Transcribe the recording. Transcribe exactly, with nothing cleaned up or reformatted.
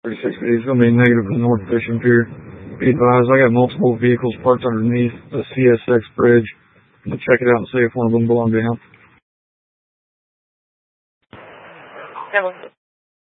thirty-six, it's going to be negative to the north fishing pier. Be advised, I got multiple vehicles parked underneath the C S X bridge. I'm going to check it out and see if one of them belong down.